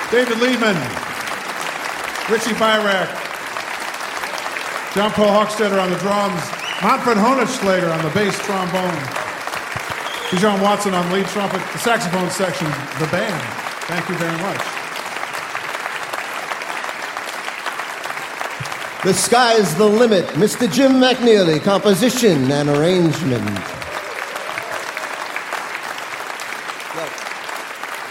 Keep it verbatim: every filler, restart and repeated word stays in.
David Lehman, Richie Byrack, John Paul Hochstetter on the drums, Manfred Honigschlager on the bass trombone, Bijan Watson on lead trumpet, the saxophone section, the band. Thank you very much. The Sky's the Limit, Mister Jim McNeely, composition and arrangement.